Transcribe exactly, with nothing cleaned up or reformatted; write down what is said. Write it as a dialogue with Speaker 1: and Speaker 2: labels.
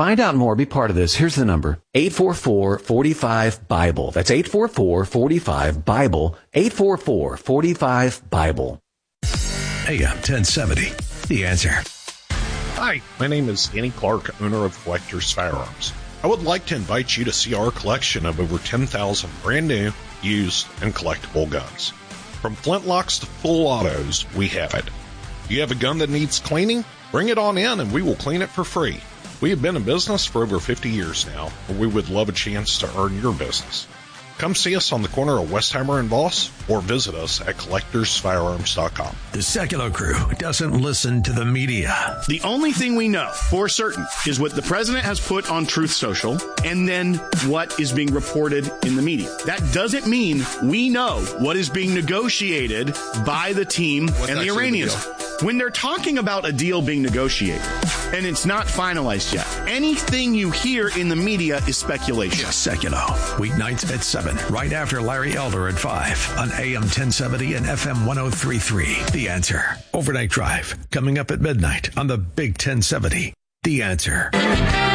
Speaker 1: Find out more. Be part of this. Here's the number. eight four four, four five, BIBLE. That's eight four four, four five, BIBLE. eight four four, four five, BIBLE.
Speaker 2: A M ten seventy. The Answer.
Speaker 3: Hi, my name is Danny Clark, owner of Collector's Firearms. I would like to invite you to see our collection of over ten thousand brand new, used, and collectible guns. From flintlocks to full autos, we have it. Do you have a gun that needs cleaning? Bring it on in and we will clean it for free. We have been in business for over fifty years now, and we would love a chance to earn your business. Come see us on the corner of Westheimer and Voss, or visit us at collectors firearms dot com.
Speaker 2: The secular crew doesn't listen to the media.
Speaker 4: The only thing we know for certain is what the president has put on Truth Social and then what is being reported in the media. That doesn't mean we know what is being negotiated by the team What's and the Iranians. The when they're talking about a deal being negotiated and it's not finalized yet, anything you hear in the media is speculation.
Speaker 2: Secular. Weeknights at seven, right after Larry Elder at five on A M ten seventy and F M one oh three point three. The Answer. Overnight Drive coming up at midnight on the Big ten seventy. The Answer.